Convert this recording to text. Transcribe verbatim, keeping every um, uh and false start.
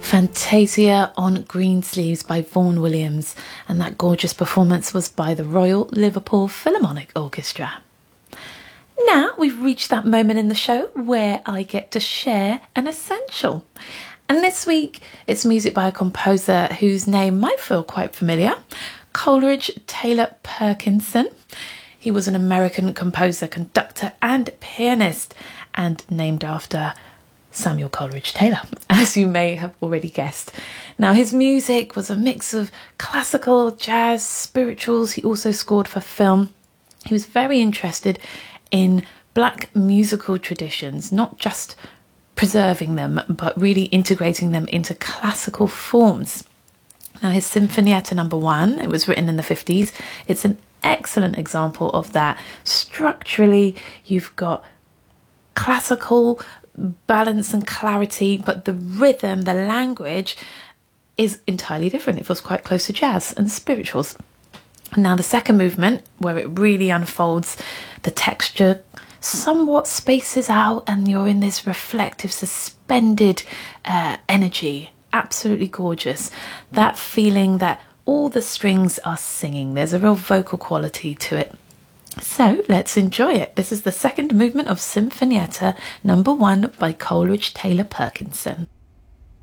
Fantasia on Greensleeves by Vaughan Williams, and that gorgeous performance was by the Royal Liverpool Philharmonic Orchestra. Now we've reached that moment in the show where I get to share an essential. And this week it's music by a composer whose name might feel quite familiar, Coleridge Taylor Perkinson. He was an American composer, conductor and pianist, and named after Samuel Coleridge Taylor, as you may have already guessed. Now, his music was a mix of classical, jazz, spirituals. He also scored for film. He was very interested in black musical traditions, not just preserving them, but really integrating them into classical forms. Now, his Sinfonietta number one, it was written in the fifties. It's an excellent example of that. Structurally, you've got classical balance and clarity, but the rhythm, the language is entirely different. It feels quite close to jazz and spirituals. Now the second movement, where it really unfolds, the texture somewhat spaces out and you're in this reflective, suspended uh, energy. Absolutely gorgeous. That feeling that all the strings are singing. There's a real vocal quality to it. So let's enjoy it. This is the second movement of Sinfonietta number one by Coleridge Taylor Perkinson.